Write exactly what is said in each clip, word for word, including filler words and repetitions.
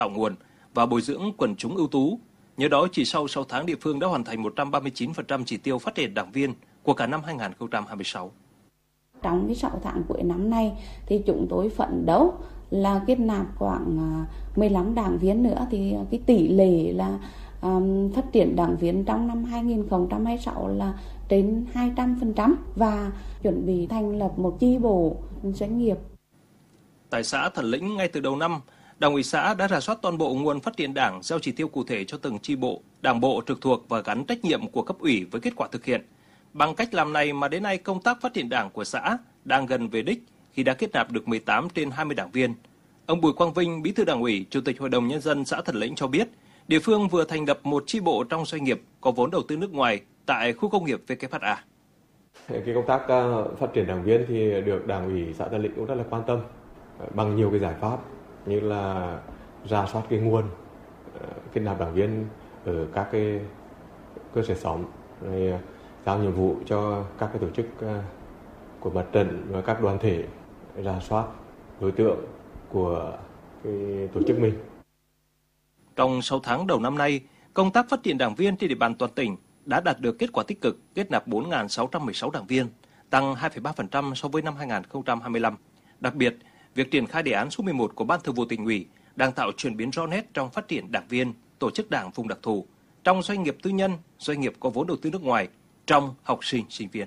tạo nguồn và bồi dưỡng quần chúng ưu tú. Nhờ đó, chỉ sau sáu tháng, địa phương đã hoàn thành một trăm ba mươi chín phần trăm chỉ tiêu phát triển đảng viên của cả năm hai nghìn không trăm hai mươi sáu. Trong cái sáu tháng cuối năm nay thì chúng tôi phấn đấu là kết nạp khoảng mười lăm đảng viên nữa, thì cái tỷ lệ là um, phát triển đảng viên trong năm hai nghìn không trăm hai mươi sáu là trên hai trăm phần trăm và chuẩn bị thành lập một chi bộ doanh nghiệp. Tại xã Thần Lĩnh, ngay từ đầu năm, Đảng ủy xã đã rà soát toàn bộ nguồn phát triển đảng, giao chỉ tiêu cụ thể cho từng chi bộ, đảng bộ trực thuộc và gắn trách nhiệm của cấp ủy với kết quả thực hiện. Bằng cách làm này mà đến nay công tác phát triển đảng của xã đang gần về đích khi đã kết nạp được mười tám trên hai mươi đảng viên. Ông Bùi Quang Vinh, Bí thư Đảng ủy, Chủ tịch Hội đồng Nhân dân xã Thần Lĩnh cho biết, địa phương vừa thành lập một chi bộ trong doanh nghiệp có vốn đầu tư nước ngoài tại khu công nghiệp vê kép hát a. Cái công tác phát triển đảng viên thì được Đảng ủy xã Thần Lĩnh cũng rất là quan tâm bằng nhiều cái giải pháp như là rà soát cái nguồn kết nạp đảng viên ở các cái cơ sở xóm, rồi giao nhiệm vụ cho các cái tổ chức của mặt trận và các đoàn thể rà soát đối tượng của cái tổ chức mình. Trong sáu tháng đầu năm nay, công tác phát triển đảng viên trên địa bàn toàn tỉnh đã đạt được kết quả tích cực, kết nạp bốn nghìn sáu trăm mười sáu đảng viên, tăng hai phẩy ba phần trăm so với năm hai nghìn không trăm hai mươi lăm. Đặc biệt, việc triển khai đề án số mười một của Ban Thường vụ Tỉnh ủy đang tạo chuyển biến rõ nét trong phát triển đảng viên, tổ chức đảng vùng đặc thù, trong doanh nghiệp tư nhân, doanh nghiệp có vốn đầu tư nước ngoài, trong học sinh, sinh viên.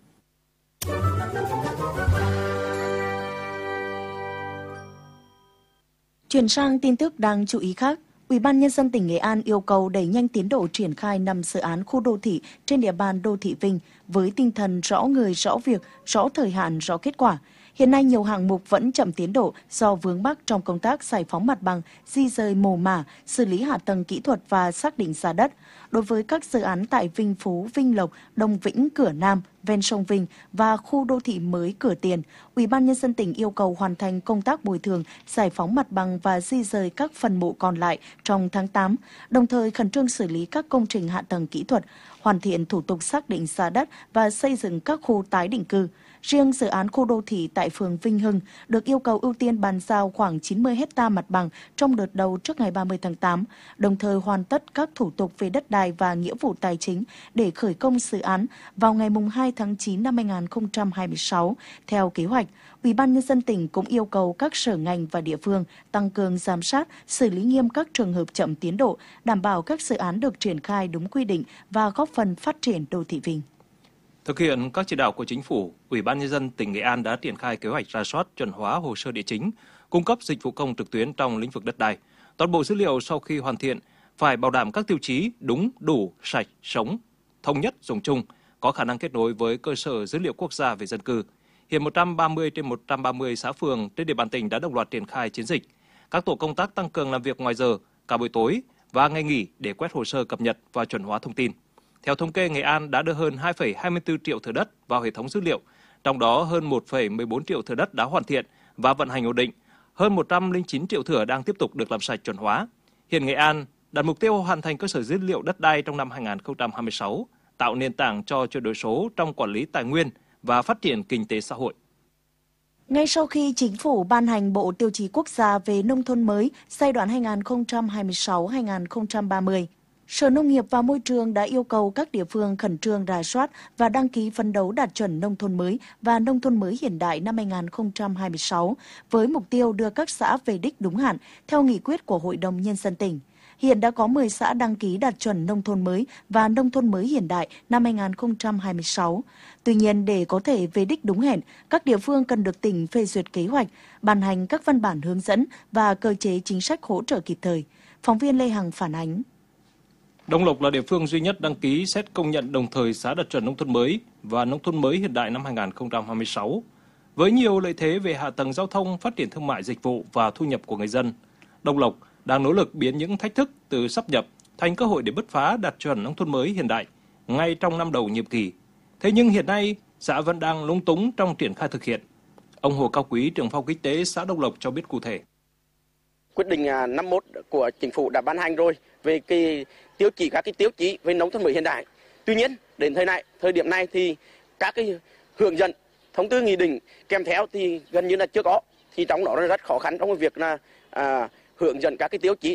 Chuyển sang tin tức đáng chú ý khác, Ủy ban Nhân dân tỉnh Nghệ An yêu cầu đẩy nhanh tiến độ triển khai năm dự án khu đô thị trên địa bàn đô thị Vinh với tinh thần rõ người, rõ việc, rõ thời hạn, rõ kết quả. Hiện nay nhiều hạng mục vẫn chậm tiến độ do vướng mắc trong công tác giải phóng mặt bằng, di rời mồ mả, xử lý hạ tầng kỹ thuật và xác định giá đất. Đối với các dự án tại Vinh Phú, Vinh Lộc, Đồng Vĩnh, Cửa Nam, ven sông Vinh và khu đô thị mới Cửa Tiền, Ủy ban Nhân dân tỉnh yêu cầu hoàn thành công tác bồi thường, giải phóng mặt bằng và di rời các phần mộ còn lại trong tháng tám, đồng thời khẩn trương xử lý các công trình hạ tầng kỹ thuật, hoàn thiện thủ tục xác định giá đất và xây dựng các khu tái định cư. Riêng dự án khu đô thị tại phường Vinh Hưng được yêu cầu ưu tiên bàn giao khoảng chín mươi héc ta mặt bằng trong đợt đầu trước ngày ba mươi tháng tám, đồng thời hoàn tất các thủ tục về đất đai và nghĩa vụ tài chính để khởi công dự án vào ngày hai tháng chín năm hai nghìn không trăm hai mươi sáu. Theo kế hoạch, Ủy ban Nhân dân tỉnh cũng yêu cầu các sở ngành và địa phương tăng cường giám sát, xử lý nghiêm các trường hợp chậm tiến độ, đảm bảo các dự án được triển khai đúng quy định và góp phần phát triển đô thị Vinh. Thực hiện các chỉ đạo của Chính phủ, Ủy ban Nhân dân tỉnh Nghệ An đã triển khai kế hoạch rà soát chuẩn hóa hồ sơ địa chính, cung cấp dịch vụ công trực tuyến trong lĩnh vực đất đai. Toàn bộ dữ liệu sau khi hoàn thiện phải bảo đảm các tiêu chí đúng, đủ, sạch, sống, thống nhất, dùng chung, có khả năng kết nối với cơ sở dữ liệu quốc gia về dân cư. Hiện một trăm ba mươi trên một trăm ba mươi xã phường trên địa bàn tỉnh đã đồng loạt triển khai chiến dịch. Các tổ công tác tăng cường làm việc ngoài giờ, cả buổi tối và ngày nghỉ để quét hồ sơ cập nhật và chuẩn hóa thông tin. Theo thống kê, Nghệ An đã đưa hơn hai phẩy hai mươi tư triệu thửa đất vào hệ thống dữ liệu, trong đó hơn một phẩy mười bốn triệu thửa đất đã hoàn thiện và vận hành ổn định, hơn một trăm lẻ chín triệu thửa đang tiếp tục được làm sạch chuẩn hóa. Hiện Nghệ An đặt mục tiêu hoàn thành cơ sở dữ liệu đất đai trong năm hai nghìn không trăm hai mươi sáu, tạo nền tảng cho chuyển đổi số trong quản lý tài nguyên và phát triển kinh tế xã hội. Ngay sau khi Chính phủ ban hành Bộ Tiêu chí Quốc gia về nông thôn mới giai đoạn hai nghìn không trăm hai mươi sáu đến hai nghìn không trăm ba mươi, Sở Nông nghiệp và Môi trường đã yêu cầu các địa phương khẩn trương rà soát và đăng ký phấn đấu đạt chuẩn nông thôn mới và nông thôn mới hiện đại năm hai nghìn không trăm hai mươi sáu với mục tiêu đưa các xã về đích đúng hạn theo nghị quyết của Hội đồng Nhân dân tỉnh. Hiện đã có mười xã đăng ký đạt chuẩn nông thôn mới và nông thôn mới hiện đại năm hai nghìn không trăm hai mươi sáu. Tuy nhiên, để có thể về đích đúng hẹn, các địa phương cần được tỉnh phê duyệt kế hoạch, ban hành các văn bản hướng dẫn và cơ chế chính sách hỗ trợ kịp thời. Phóng viên Lê Hằng phản ánh. Đông Lộc là địa phương duy nhất đăng ký xét công nhận đồng thời xã đạt chuẩn nông thôn mới và nông thôn mới hiện đại năm hai nghìn không trăm hai mươi sáu. Với nhiều lợi thế về hạ tầng giao thông, phát triển thương mại dịch vụ và thu nhập của người dân, Đông Lộc đang nỗ lực biến những thách thức từ sáp nhập thành cơ hội để bứt phá đạt chuẩn nông thôn mới hiện đại ngay trong năm đầu nhiệm kỳ. Thế nhưng hiện nay, xã vẫn đang lúng túng trong triển khai thực hiện. Ông Hồ Cao Quý, trưởng phòng kinh tế xã Đông Lộc cho biết cụ thể. Quyết định năm mốt của Chính phủ đã ban hành rồi về cái tiêu chí các cái tiêu chí về nông thôn mới hiện đại. Tuy nhiên, đến thời này, thời điểm này thì các cái hướng dẫn, thông tư nghị định kèm theo thì gần như là chưa có. Thì trong đó rất khó khăn trong cái việc là à, hướng dẫn các cái tiêu chí